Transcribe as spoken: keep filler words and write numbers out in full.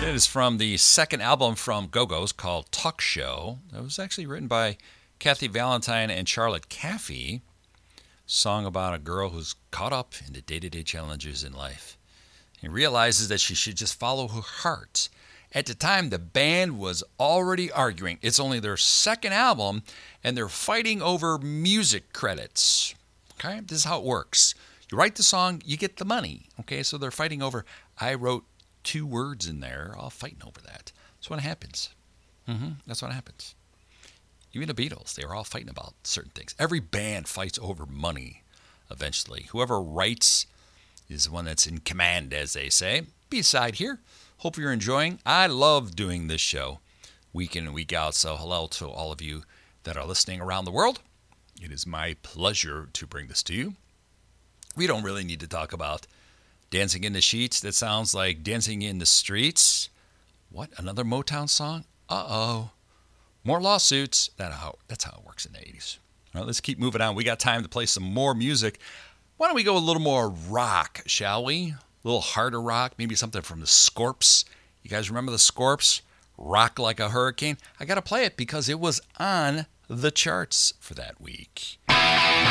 It is from the second album from Go-Go's called Talk Show. It was actually written by Kathy Valentine and Charlotte Caffey. Song about a girl who's caught up in the day-to-day challenges in life and realizes that she should just follow her heart. At the time, the band was already arguing. It's only their second album, and they're fighting over music credits. Okay, this is how it works. You write the song, you get the money. Okay, so they're fighting over, I wrote two words in there, all fighting over that. That's what happens. Mm-hmm, that's what happens. Even the Beatles, they were all fighting about certain things. Every band fights over money eventually. Whoever writes is the one that's in command, as they say. B-side here. Hope you're enjoying. I love doing this show week in and week out, so hello to all of you that are listening around the world. It is my pleasure to bring this to you. We don't really need to talk about Dancing in the Sheets. That sounds like Dancing in the Streets. What, another Motown song? Uh-oh. More lawsuits. That how, that's how it works in the eighties. All right, let's keep moving on. We got time to play some more music. Why don't we go a little more rock, shall we? A little harder rock, maybe something from the Scorps. You guys remember the Scorps? Rock Like a Hurricane. I got to play it because it was on the charts for that week.